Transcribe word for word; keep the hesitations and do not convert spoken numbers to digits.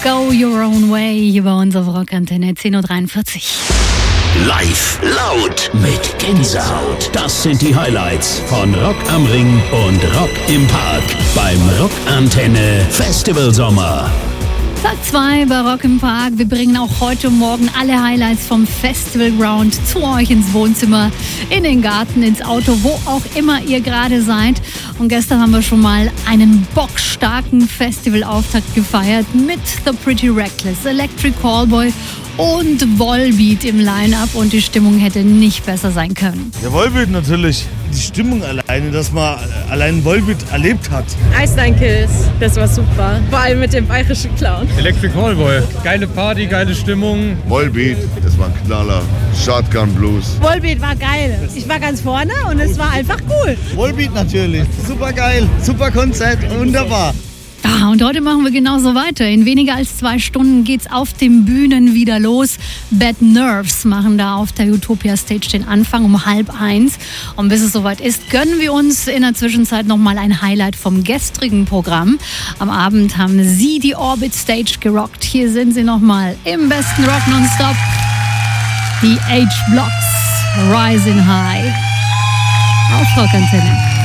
Go Your Own Way hier bei uns auf Rockantenne zehn Uhr dreiundvierzig. Live laut mit Gänsehaut. Das sind die Highlights von Rock am Ring und Rock im Park beim Rockantenne Festival Sommer. Tag zwei bei Rock im Park. Wir bringen auch heute und morgen alle Highlights vom Festival Ground zu euch ins Wohnzimmer, in den Garten, ins Auto, wo auch immer ihr gerade seid. Und gestern haben wir schon mal einen bockstarken Festivalauftakt gefeiert mit The Pretty Reckless, Electric Callboy und Volbeat im Line-Up und die Stimmung hätte nicht besser sein können. Ja, Volbeat natürlich. Die Stimmung alleine, dass man allein Volbeat erlebt hat. Ice-Nine Kills, das war super. Vor allem mit dem bayerischen Clown. Electric Callboy, geile Party, geile Stimmung. Volbeat, das war ein Knaller. Shotgun Blues. Volbeat war geil. Ich war ganz vorne und es war einfach cool. Volbeat natürlich, super geil, super Konzert, wunderbar. Ah, und heute machen wir genauso weiter. In weniger als zwei Stunden geht's auf den Bühnen wieder los. Bad Nerves machen da auf der Utopia Stage den Anfang um halb eins. Und bis es soweit ist, gönnen wir uns in der Zwischenzeit nochmal ein Highlight vom gestrigen Programm. Am Abend haben sie die Orbit Stage gerockt. Hier sind sie nochmal im besten Rock Nonstop. Die H-Blocks Rising High auf Rockantenne.